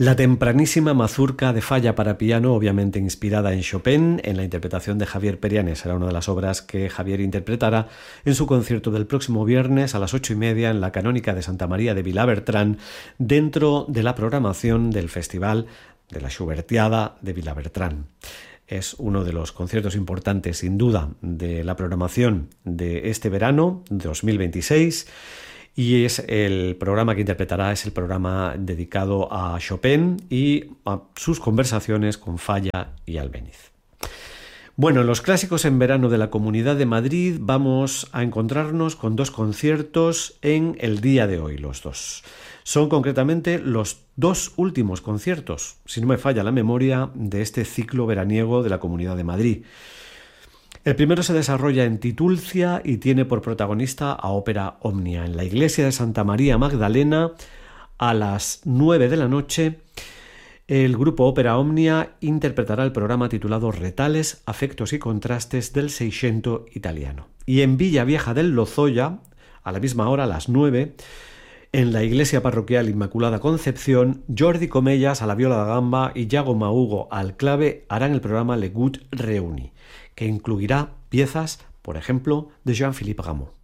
La tempranísima mazurca de Falla para piano, obviamente inspirada en Chopin, en la interpretación de Javier Perianes, será una de las obras que Javier interpretará en su concierto del próximo viernes a las 8:30 en la Canónica de Santa María de Vilabertrán, dentro de la programación del Festival de la Schubertiada de Vilabertrán. Es uno de los conciertos importantes, sin duda, de la programación de este verano 2026. Y es el programa que interpretará, es el programa dedicado a Chopin y a sus conversaciones con Falla y Albéniz. Bueno, en los clásicos en verano de la Comunidad de Madrid vamos a encontrarnos con dos conciertos en el día de hoy, los dos. Son concretamente los dos últimos conciertos, si no me falla la memoria, de este ciclo veraniego de la Comunidad de Madrid. El primero se desarrolla en Titulcia y tiene por protagonista a Ópera Omnia. En la iglesia de Santa María Magdalena, a las 9 de la noche, el grupo Ópera Omnia interpretará el programa titulado Retales, Afectos y Contrastes del Seicento italiano. Y en Villa Vieja del Lozoya, a la misma hora, a las 9, en la iglesia parroquial Inmaculada Concepción, Jordi Comellas a la viola da gamba y Yago Mahugo al clave harán el programa Le Gut Reuni, que incluirá piezas, por ejemplo, de Jean-Philippe Rameau.